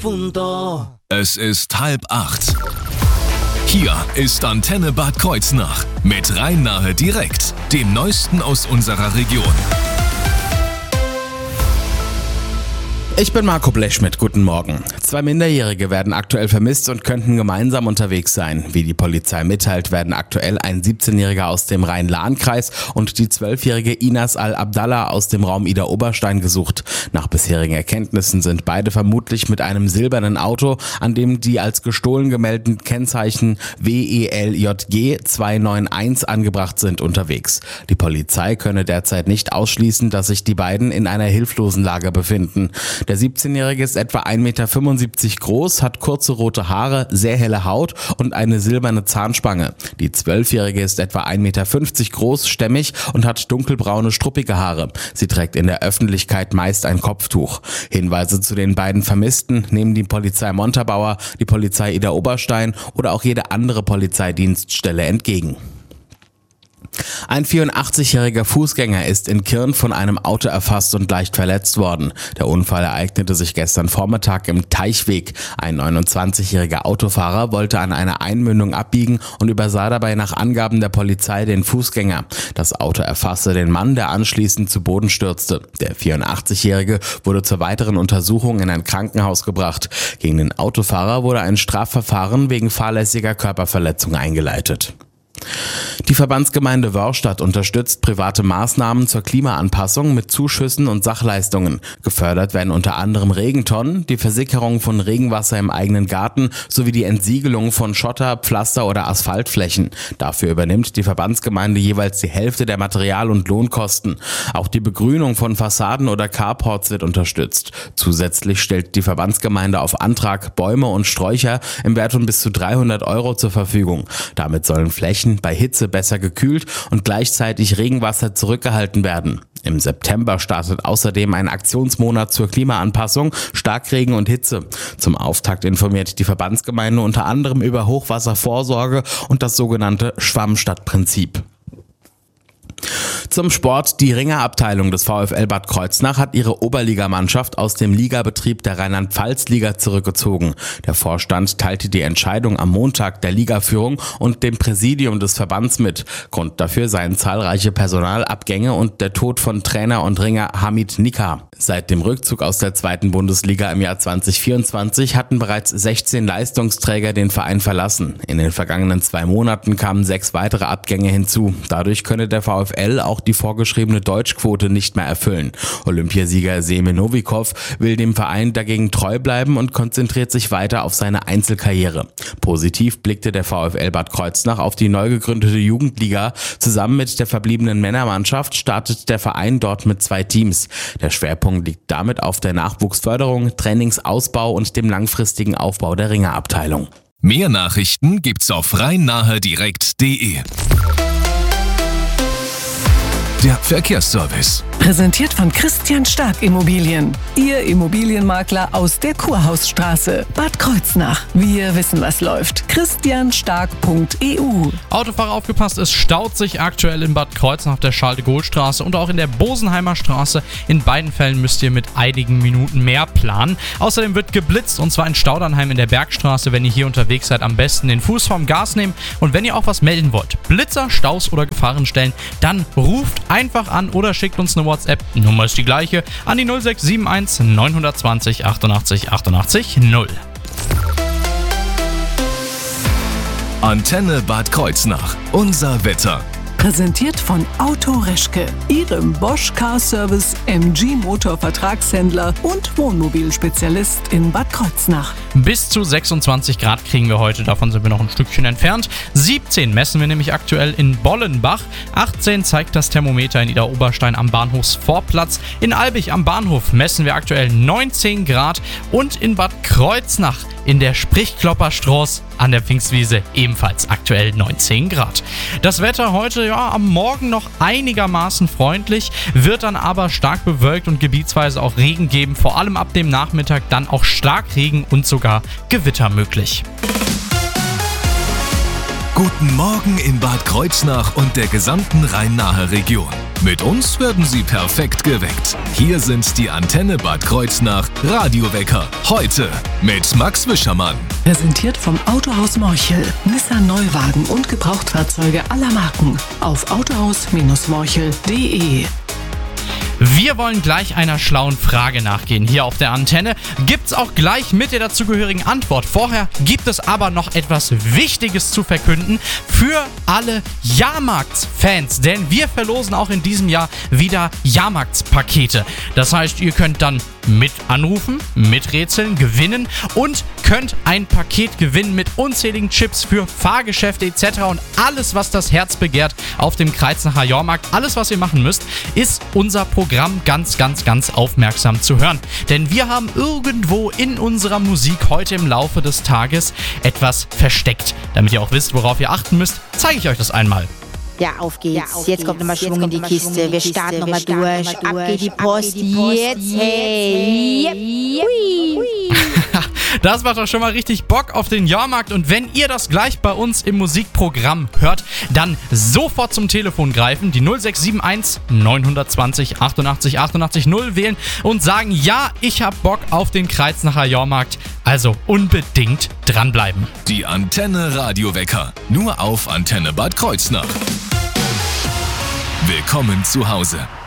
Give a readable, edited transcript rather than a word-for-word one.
punto. Es ist 7:30. Hier ist Antenne Bad Kreuznach mit Rhein-Nahe direkt, dem Neuesten aus unserer Region. Ich bin Marco Blechschmidt, guten Morgen. 2 Minderjährige werden aktuell vermisst und könnten gemeinsam unterwegs sein. Wie die Polizei mitteilt, werden aktuell ein 17-Jähriger aus dem Rhein-Lahn-Kreis und die 12-jährige Inas Al-Abdallah aus dem Raum Idar-Oberstein gesucht. Nach bisherigen Erkenntnissen sind beide vermutlich mit einem silbernen Auto, an dem die als gestohlen gemeldeten Kennzeichen WELJG 291 angebracht sind, unterwegs. Die Polizei könne derzeit nicht ausschließen, dass sich die beiden in einer hilflosen Lage befinden. Der 17-Jährige ist etwa 1,75 Meter groß, hat kurze rote Haare, sehr helle Haut und eine silberne Zahnspange. Die 12-Jährige ist etwa 1,50 Meter groß, stämmig und hat dunkelbraune, struppige Haare. Sie trägt in der Öffentlichkeit meist ein Kopftuch. Hinweise zu den beiden Vermissten nehmen die Polizei Montabaur, die Polizei Idar-Oberstein oder auch jede andere Polizeidienststelle entgegen. Ein 84-jähriger Fußgänger ist in Kirn von einem Auto erfasst und leicht verletzt worden. Der Unfall ereignete sich gestern Vormittag im Teichweg. Ein 29-jähriger Autofahrer wollte an einer Einmündung abbiegen und übersah dabei nach Angaben der Polizei den Fußgänger. Das Auto erfasste den Mann, der anschließend zu Boden stürzte. Der 84-jährige wurde zur weiteren Untersuchung in ein Krankenhaus gebracht. Gegen den Autofahrer wurde ein Strafverfahren wegen fahrlässiger Körperverletzung eingeleitet. Die Verbandsgemeinde Wörrstadt unterstützt private Maßnahmen zur Klimaanpassung mit Zuschüssen und Sachleistungen. Gefördert werden unter anderem Regentonnen, die Versickerung von Regenwasser im eigenen Garten sowie die Entsiegelung von Schotter-, Pflaster- oder Asphaltflächen. Dafür übernimmt die Verbandsgemeinde jeweils die Hälfte der Material- und Lohnkosten. Auch die Begrünung von Fassaden oder Carports wird unterstützt. Zusätzlich stellt die Verbandsgemeinde auf Antrag Bäume und Sträucher im Wert von bis zu 300 € zur Verfügung. Damit sollen Flächen bei Hitze besser gekühlt und gleichzeitig Regenwasser zurückgehalten werden. Im September startet außerdem ein Aktionsmonat zur Klimaanpassung, Starkregen und Hitze. Zum Auftakt informiert die Verbandsgemeinde unter anderem über Hochwasservorsorge und das sogenannte Schwammstadtprinzip. Zum Sport. Die Ringerabteilung des VfL Bad Kreuznach hat ihre Oberligamannschaft aus dem Ligabetrieb der Rheinland-Pfalz-Liga zurückgezogen. Der Vorstand teilte die Entscheidung am Montag der Ligaführung und dem Präsidium des Verbands mit. Grund dafür seien zahlreiche Personalabgänge und der Tod von Trainer und Ringer Hamid Nika. Seit dem Rückzug aus der 2. Bundesliga im Jahr 2024 hatten bereits 16 Leistungsträger den Verein verlassen. In den vergangenen 2 Monaten kamen 6 weitere Abgänge hinzu. Dadurch könne der VfL auch die vorgeschriebene Deutschquote nicht mehr erfüllen. Olympiasieger Semir Novikov will dem Verein dagegen treu bleiben und konzentriert sich weiter auf seine Einzelkarriere. Positiv blickte der VfL Bad Kreuznach auf die neu gegründete Jugendliga. Zusammen mit der verbliebenen Männermannschaft startet der Verein dort mit 2 Teams. Der Schwerpunkt liegt damit auf der Nachwuchsförderung, Trainingsausbau und dem langfristigen Aufbau der Ringerabteilung. Mehr Nachrichten gibt's auf rhein-nahe-direkt.de. Der Verkehrsservice. Präsentiert von Christian Stark Immobilien. Ihr Immobilienmakler aus der Kurhausstraße, Bad Kreuznach. Wir wissen, was läuft. christianstark.eu. Autofahrer aufgepasst, es staut sich aktuell in Bad Kreuznach auf der Charles-de-Gaulle-Straße und auch in der Bosenheimer Straße. In beiden Fällen müsst ihr mit einigen Minuten mehr planen. Außerdem wird geblitzt und zwar in Staudernheim in der Bergstraße. Wenn ihr hier unterwegs seid, am besten den Fuß vom Gas nehmen. Und wenn ihr auch was melden wollt, Blitzer, Staus oder Gefahrenstellen, dann ruft einfach an oder schickt uns eine WhatsApp, Nummer ist die gleiche, an die 0671 920 88 88 0. Antenne Bad Kreuznach. Unser Wetter. Präsentiert von Auto Reschke, Ihrem Bosch Car Service MG Motor Vertragshändler und Wohnmobilspezialist in Bad Kreuznach. Bis zu 26 Grad kriegen wir heute, davon sind wir noch ein Stückchen entfernt. 17 messen wir nämlich aktuell in Bollenbach. 18 zeigt das Thermometer in Idar-Oberstein am Bahnhofsvorplatz. In Albig am Bahnhof messen wir aktuell 19 Grad und in Bad Kreuznach in der Sprichklopperstraße an der Pfingstwiese ebenfalls aktuell 19 Grad. Das Wetter heute am Morgen noch einigermaßen freundlich, wird dann aber stark bewölkt und gebietsweise auch Regen geben, vor allem ab dem Nachmittag dann auch Starkregen und sogar Gewitter möglich. Guten Morgen in Bad Kreuznach und der gesamten Rhein-Nahe-Region. Mit uns werden Sie perfekt geweckt. Hier sind die Antenne Bad Kreuznach Radiowecker. Heute mit Max Wischermann. Präsentiert vom Autohaus Morchel. Nissan Neuwagen und Gebrauchtfahrzeuge aller Marken. Auf autohaus-morchel.de. Wir wollen gleich einer schlauen Frage nachgehen hier auf der Antenne. Gibt's auch gleich mit der dazugehörigen Antwort. Vorher gibt es aber noch etwas Wichtiges zu verkünden für alle Jahrmarktsfans. Denn wir verlosen auch in diesem Jahr wieder Jahrmarktspakete. Das heißt, ihr könnt dann mit anrufen, miträtseln, gewinnen und könnt ein Paket gewinnen mit unzähligen Chips für Fahrgeschäfte etc. und alles, was das Herz begehrt auf dem Kreuznacher Jahrmarkt. Alles, was ihr machen müsst, ist unser Programm ganz aufmerksam zu hören. Denn wir haben irgendwo in unserer Musik heute im Laufe des Tages etwas versteckt. Damit ihr auch wisst, worauf ihr achten müsst, zeige ich euch das einmal. Ja, auf geht's. Jetzt kommt nochmal Schwung in die Kiste. Wir starten nochmal durch. Ab geht die Post. Jetzt. Hey. Das macht doch schon mal richtig Bock auf den Jahrmarkt. Und wenn ihr das gleich bei uns im Musikprogramm hört, dann sofort zum Telefon greifen, die 0671 920 88 88 0 wählen und sagen, ja, ich hab Bock auf den Kreuznacher Jahrmarkt. Also unbedingt dranbleiben. Die Antenne Radiowecker. Nur auf Antenne Bad Kreuznach. Willkommen zu Hause.